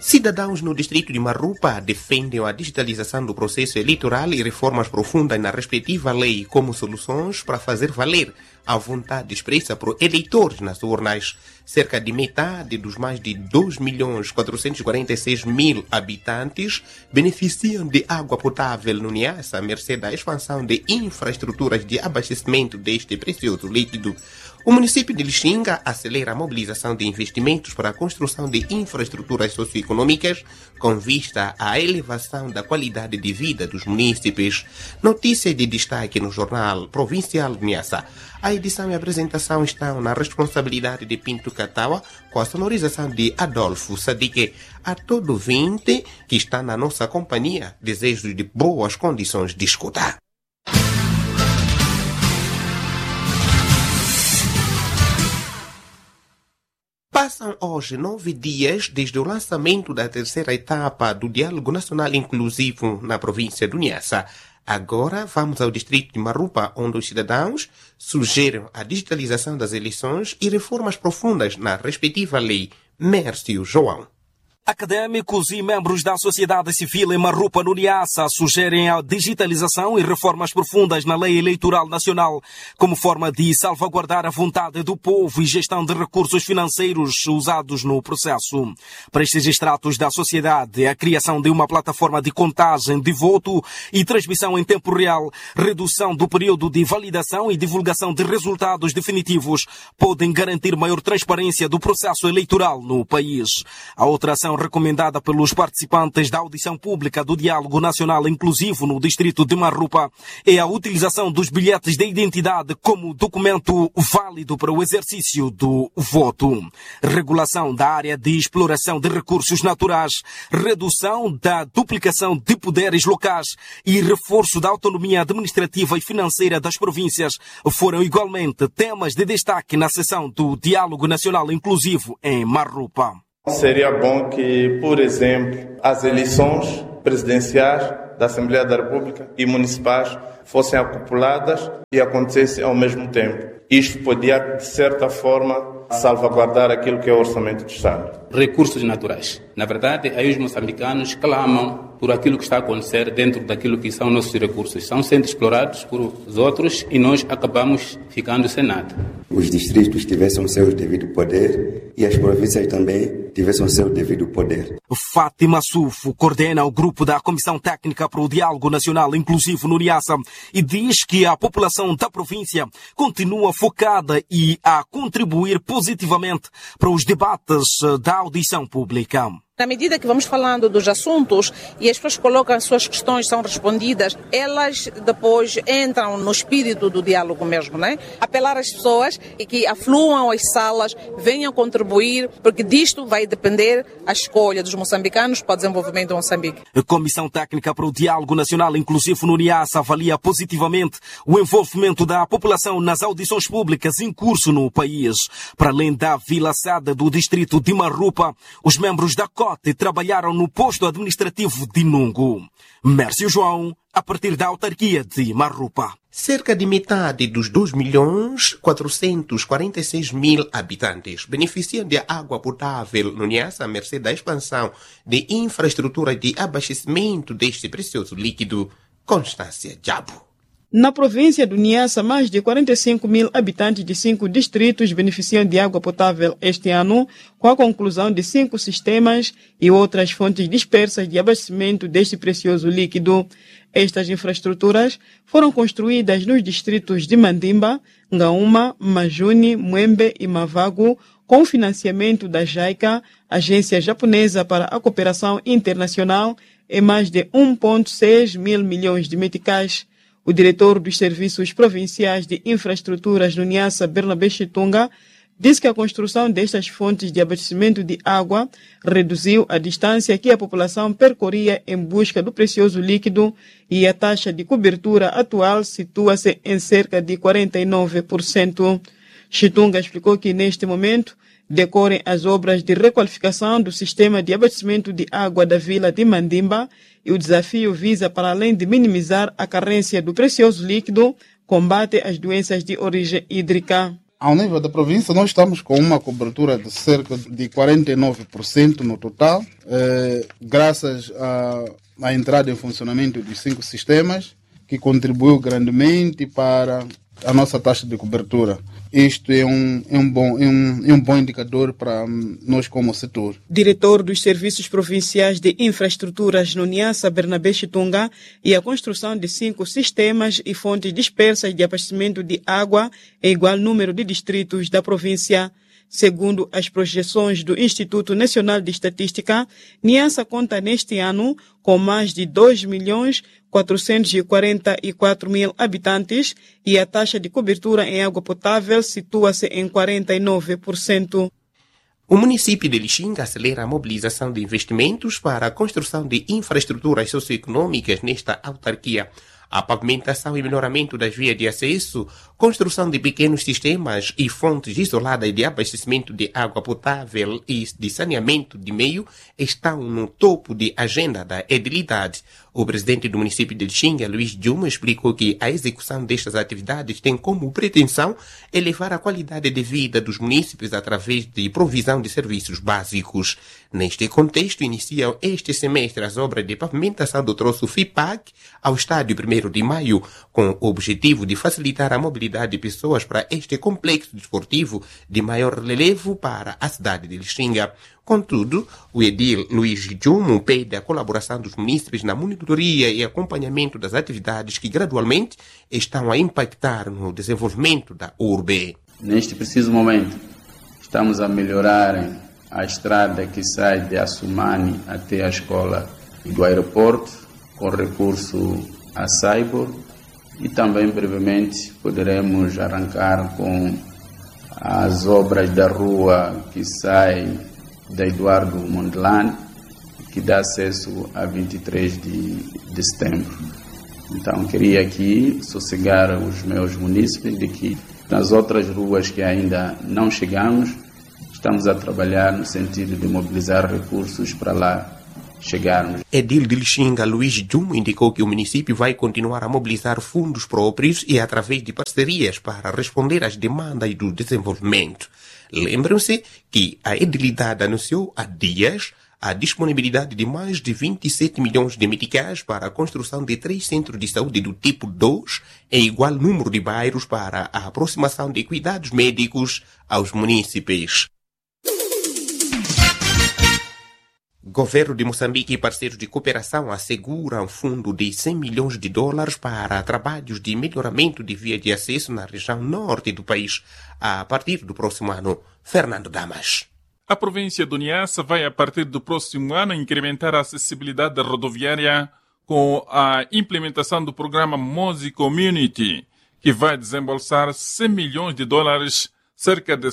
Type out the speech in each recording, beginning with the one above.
Cidadãos no distrito de Marrupa defendem a digitalização do processo eleitoral e reformas profundas na respectiva lei como soluções para fazer valer a vontade expressa por eleitores nas urnas. Cerca de metade dos mais de 2.446.000 habitantes beneficiam de água potável no Niassa, à mercê da expansão de infraestruturas de abastecimento deste precioso líquido. O município de Lixinga acelera a mobilização de investimentos para a construção de infraestruturas socioeconômicas com vista à elevação da qualidade de vida dos munícipes. Notícia de destaque no Jornal Provincial de Niassa. A edição e a apresentação estão na responsabilidade de Pinto Catawa, com a sonorização de Adolfo Sadique. A todo ouvinte que está na nossa companhia, desejo de boas condições de escuta. Passam hoje 9 dias desde o lançamento da terceira etapa do Diálogo Nacional Inclusivo na província do Niassa. Agora vamos ao distrito de Marrupa, onde os cidadãos sugerem a digitalização das eleições e reformas profundas na respectiva lei. Mércio João. Académicos e membros da sociedade civil em Marrupa, no Niassa, sugerem a digitalização e reformas profundas na lei eleitoral nacional como forma de salvaguardar a vontade do povo e gestão de recursos financeiros usados no processo. Para estes estratos da sociedade, a criação de uma plataforma de contagem de voto e transmissão em tempo real, redução do período de validação e divulgação de resultados definitivos podem garantir maior transparência do processo eleitoral no país. A outra ação recomendada pelos participantes da audição pública do Diálogo Nacional Inclusivo no distrito de Marrupa é a utilização dos bilhetes de identidade como documento válido para o exercício do voto. Regulação da área de exploração de recursos naturais, redução da duplicação de poderes locais e reforço da autonomia administrativa e financeira das províncias foram igualmente temas de destaque na sessão do Diálogo Nacional Inclusivo em Marrupa. Seria bom que, por exemplo, as eleições presidenciais da Assembleia da República e municipais fossem acopladas e acontecessem ao mesmo tempo. Isto podia, de certa forma, salvaguardar aquilo que é o orçamento do Estado. Recursos naturais. Na verdade, aí os moçambicanos clamam por aquilo que está a acontecer dentro daquilo que são nossos recursos. São sendo explorados por os outros e nós acabamos ficando sem nada. Os distritos tivessem o seu devido poder e as províncias também tivessem o seu devido poder. Fátima Sufo coordena o grupo da Comissão Técnica para o Diálogo Nacional Inclusivo no Niassa e diz que a população da província continua focada e a contribuir positivamente para os debates da audição pública. Na medida que vamos falando dos assuntos e as pessoas colocam as suas questões, são respondidas, elas depois entram no espírito do diálogo mesmo, né? Apelar às pessoas e que afluam às salas, venham contribuir, porque disto vai depender a escolha dos moçambicanos para o desenvolvimento de Moçambique. A Comissão Técnica para o Diálogo Nacional Inclusivo no Niassa avalia positivamente o envolvimento da população nas audições públicas em curso no país. Para além da Vila Sada do distrito de Marrupa, os membros da COT trabalharam no posto administrativo de Nungo. Mércio João, a partir da autarquia de Marrupa. Cerca de metade dos 2.446.000 habitantes beneficiam de água potável no Niassa, à mercê da expansão de infraestrutura de abastecimento deste precioso líquido. Constância Jabo. Na província do Niassa, mais de 45.000 habitantes de 5 distritos beneficiam de água potável este ano, com a conclusão de 5 sistemas e outras fontes dispersas de abastecimento deste precioso líquido. Estas infraestruturas foram construídas nos distritos de Mandimba, Ngaúma, Majuni, Mwembe e Mavago, com financiamento da JICA, Agência Japonesa para a Cooperação Internacional, em mais de 1,6 mil milhões de meticais. O diretor dos Serviços Provinciais de Infraestruturas no Niassa, Bernabé Chitunga, disse que a construção destas fontes de abastecimento de água reduziu a distância que a população percorria em busca do precioso líquido e a taxa de cobertura atual situa-se em cerca de 49%. Chitunga explicou que, neste momento, decorrem as obras de requalificação do sistema de abastecimento de água da vila de Mandimba e o desafio visa, para além de minimizar a carência do precioso líquido, combate as doenças de origem hídrica. Ao nível da província, nós estamos com uma cobertura de cerca de 49% no total, graças à entrada em funcionamento dos 5 sistemas, que contribuiu grandemente para a nossa taxa de cobertura. Isto é um bom indicador para nós como setor. Diretor dos Serviços Provinciais de Infraestruturas no Niassa, Bernabé Chitunga, e a construção de 5 sistemas e fontes dispersas de abastecimento de água em igual número de distritos da província. Segundo as projeções do Instituto Nacional de Estatística, Niassa conta neste ano com mais de 2.444.000 habitantes e a taxa de cobertura em água potável situa-se em 49%. O município de Lixinga acelera a mobilização de investimentos para a construção de infraestruturas socioeconômicas nesta autarquia. A pavimentação e melhoramento das vias de acesso, construção de pequenos sistemas e fontes isoladas de abastecimento de água potável e de saneamento de meio estão no topo de agenda da edilidade. O presidente do município de Lixinga, Luís Juma, explicou que a execução destas atividades tem como pretensão elevar a qualidade de vida dos munícipes através de provisão de serviços básicos. Neste contexto, iniciam este semestre as obras de pavimentação do troço FIPAC ao estádio 1º de Maio, com o objetivo de facilitar a mobilidade de pessoas para este complexo desportivo de maior relevo para a cidade de Lixinga. Contudo, o edil Luís Jumo pede a colaboração dos munícipes na monitoria e acompanhamento das atividades que gradualmente estão a impactar no desenvolvimento da urbe. Neste preciso momento, estamos a melhorar a estrada que sai de Assumani até a escola do aeroporto, com recurso a Saibor, e também brevemente poderemos arrancar com as obras da rua que sai da Eduardo Mondlane, que dá acesso a 23 de setembro. Então, queria aqui sossegar os meus munícipes de que nas outras ruas que ainda não chegamos, estamos a trabalhar no sentido de mobilizar recursos para lá chegarmos. Edil de Lixinga, Luís Jumo, indicou que o município vai continuar a mobilizar fundos próprios e através de parcerias para responder às demandas do desenvolvimento. Lembram-se que a edilidade anunciou há dias a disponibilidade de mais de 27 milhões de meticais para a construção de 3 centros de saúde do tipo 2 em igual número de bairros para a aproximação de cuidados médicos aos munícipes. Governo de Moçambique e parceiros de cooperação asseguram fundo de 100 milhões de dólares para trabalhos de melhoramento de via de acesso na região norte do país a partir do próximo ano. Fernando Damas. A província do Niassa vai, a partir do próximo ano, incrementar a acessibilidade rodoviária com a implementação do programa Mozi Community, que vai desembolsar 100 milhões de dólares, cerca de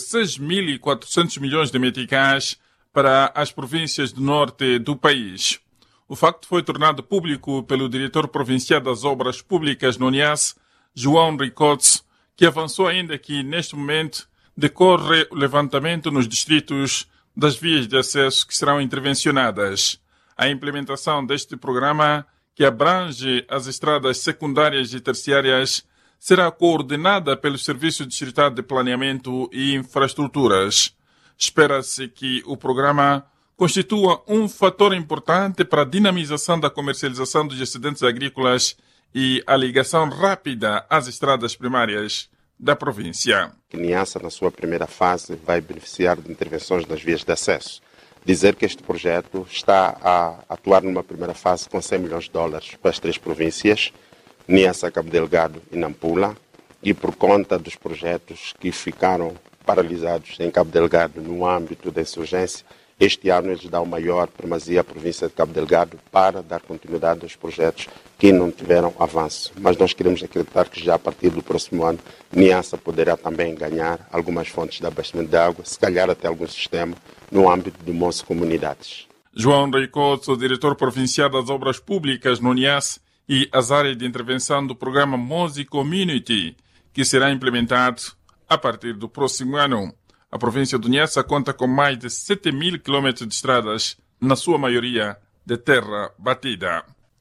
6.400 milhões de meticais, para as províncias do norte do país. O facto foi tornado público pelo diretor provincial das obras públicas no Niassa, João Ricots, que avançou ainda que, neste momento, decorre o levantamento nos distritos das vias de acesso que serão intervencionadas. A implementação deste programa, que abrange as estradas secundárias e terciárias, será coordenada pelo Serviço Distrital de Planeamento e Infraestruturas. Espera-se que o programa constitua um fator importante para a dinamização da comercialização dos excedentes agrícolas e a ligação rápida às estradas primárias da província. Niassa, na sua primeira fase, vai beneficiar de intervenções nas vias de acesso. Dizer que este projeto está a atuar numa primeira fase com 100 milhões de dólares para as 3 províncias, Niassa, Cabo Delgado e Nampula, e por conta dos projetos que ficaram paralisados em Cabo Delgado no âmbito da insurgência, este ano eles dão maior primazia à província de Cabo Delgado para dar continuidade aos projetos que não tiveram avanço. Mas nós queremos acreditar que já a partir do próximo ano, Niassa poderá também ganhar algumas fontes de abastecimento de água, se calhar até algum sistema no âmbito do Moço Comunidades. João Ricots, o diretor provincial das obras públicas no Niassa e as áreas de intervenção do programa Mozi Community, que será implementado a partir do próximo ano. A província do Niassa conta com mais de 7.000 quilômetros de estradas, na sua maioria de terra batida.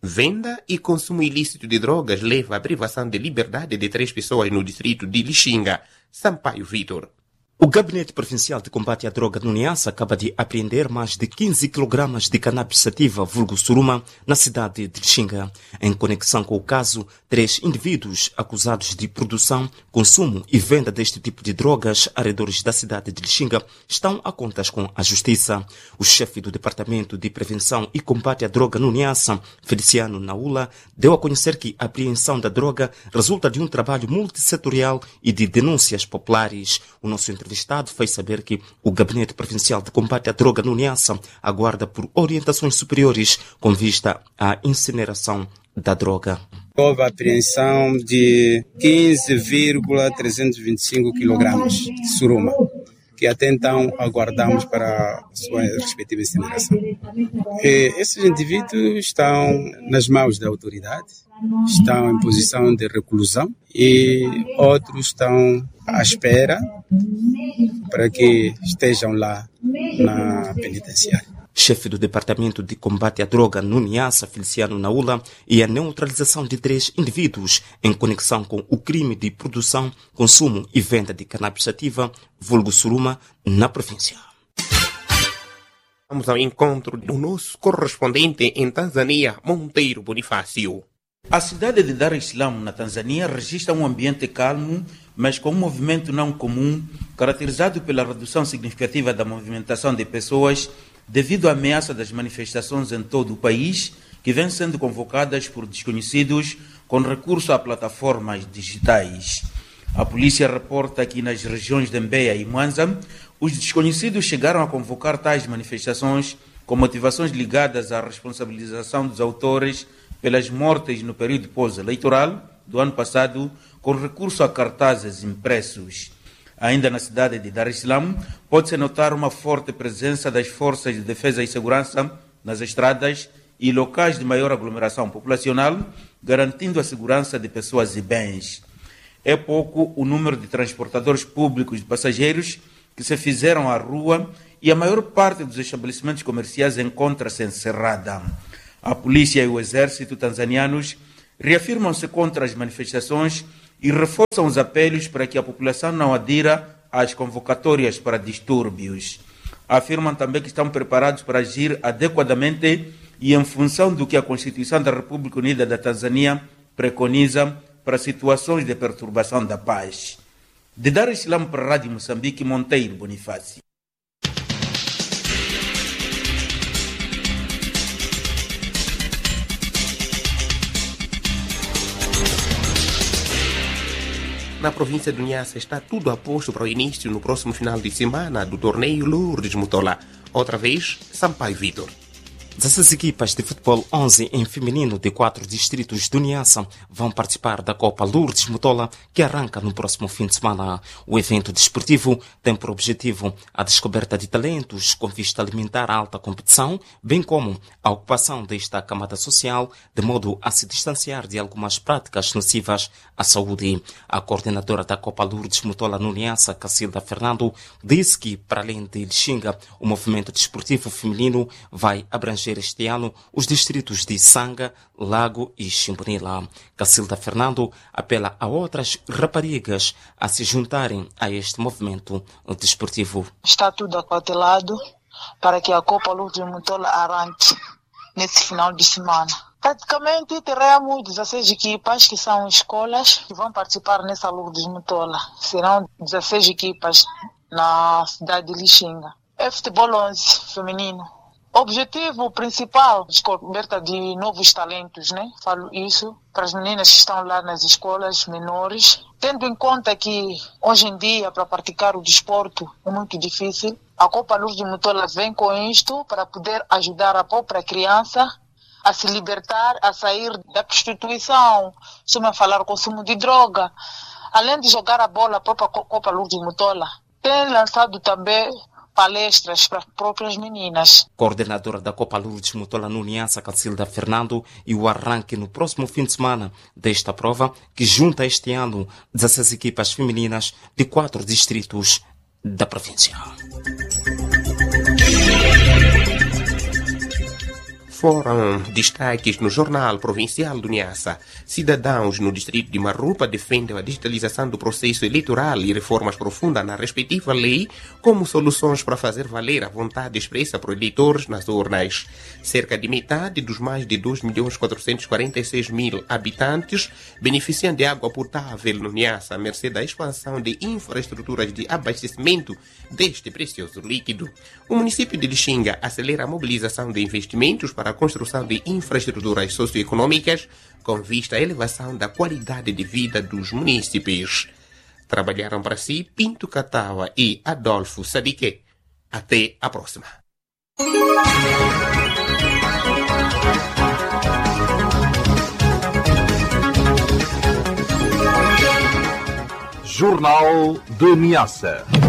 Venda e consumo ilícito de drogas leva à privação de liberdade de 3 pessoas no distrito de Lixinga. Sampaio Vitor. O Gabinete Provincial de Combate à Droga no Niassa acaba de apreender mais de 15 kg de cannabis sativa, vulgo suruma, na cidade de Lixinga. Em conexão com o caso, 3 indivíduos acusados de produção, consumo e venda deste tipo de drogas arredores da cidade de Lixinga estão a contas com a Justiça. O chefe do Departamento de Prevenção e Combate à Droga no Niassa, Feliciano Naula, deu a conhecer que a apreensão da droga resulta de um trabalho multissetorial e de denúncias populares. O nosso entrevistado fez saber que o Gabinete Provincial de Combate à Droga no Niassa aguarda por orientações superiores com vista à incineração da droga. Houve a apreensão de 15,325 kg de suruma, que até então aguardamos para a sua respectiva incineração. Esses indivíduos estão nas mãos da autoridade, estão em posição de reclusão e outros estão à espera para que estejam lá na penitenciária. Chefe do Departamento de Combate à Droga no Niassa, Feliciano Naula, e a neutralização de 3 indivíduos em conexão com o crime de produção, consumo e venda de cannabis sativa, vulgo suruma, na província. Vamos ao encontro do nosso correspondente em Tanzânia, Monteiro Bonifácio. A cidade de Dar es Salaam, na Tanzânia, registra um ambiente calmo, mas com um movimento não comum, caracterizado pela redução significativa da movimentação de pessoas devido à ameaça das manifestações em todo o país, que vêm sendo convocadas por desconhecidos com recurso a plataformas digitais. A polícia reporta que nas regiões de Mbeya e Mwanza, os desconhecidos chegaram a convocar tais manifestações com motivações ligadas à responsabilização dos autores pelas mortes no período pós-eleitoral do ano passado, com recurso a cartazes impressos. Ainda na cidade de Dar es Salaam, pode-se notar uma forte presença das forças de defesa e segurança nas estradas e locais de maior aglomeração populacional, garantindo a segurança de pessoas e bens. É pouco o número de transportadores públicos de passageiros que se fizeram à rua e a maior parte dos estabelecimentos comerciais encontra-se encerrada. A polícia e o exército tanzanianos reafirmam-se contra as manifestações e reforçam os apelos para que a população não adira às convocatórias para distúrbios. Afirmam também que estão preparados para agir adequadamente e em função do que a Constituição da República Unida da Tanzânia preconiza para situações de perturbação da paz. De Dar es Salaam para a Rádio Moçambique, Monteiro Bonifácio. Na província do Niassa está tudo a posto para o início no próximo final de semana do torneio Lourdes Mutola. Outra vez, Sampaio Vitor. 16 equipas de futebol 11 em feminino de 4 distritos do Niassa vão participar da Copa Lourdes Mutola, que arranca no próximo fim de semana. O evento desportivo tem por objetivo a descoberta de talentos com vista a alimentar a alta competição, bem como a ocupação desta camada social, de modo a se distanciar de algumas práticas nocivas à saúde. A coordenadora da Copa Lourdes Mutola no Niassa, Cacilda Fernando, disse que, para além de Lixinga, o movimento desportivo feminino vai abranger este ano os distritos de Sanga, Lago e Chimbonila. Cacilda Fernando apela a outras raparigas a se juntarem a este movimento desportivo. Está tudo acautelado para que a Copa Lourdes Mutola arranque nesse final de semana. Praticamente teremos 16 equipas que são escolas que vão participar nessa Lourdes Mutola. Serão 16 equipas na cidade de Lixinga. É futebol 11 feminino. Objetivo principal, descoberta de novos talentos, né? Falo isso para as meninas que estão lá nas escolas menores, tendo em conta que hoje em dia para praticar o desporto é muito difícil. A Copa Lourdes Mutola vem com isto para poder ajudar a própria criança a se libertar, a sair da prostituição, se me falar consumo de droga. Além de jogar a bola, a própria Copa Lourdes Mutola tem lançado também palestras para as próprias meninas. Coordenadora da Copa Lourdes Mutola no Niassa, Cacilda Fernando, e o arranque no próximo fim de semana desta prova, que junta este ano 16 equipas femininas de 4 distritos da província. foram destaques no Jornal Provincial do Niassa. Cidadãos no distrito de Marrupa defendem a digitalização do processo eleitoral e reformas profundas na respectiva lei como soluções para fazer valer a vontade expressa por eleitores nas urnas. Cerca de metade dos mais de 2.446.000 habitantes beneficiam de água potável no Niassa, à mercê da expansão de infraestruturas de abastecimento deste precioso líquido. O município de Lixinga acelera a mobilização de investimentos para a construção de infraestruturas socioeconômicas com vista à elevação da qualidade de vida dos munícipes. Trabalharam para si Pinto Catawa e Adolfo Sadique. Até a próxima. Jornal de Niassa.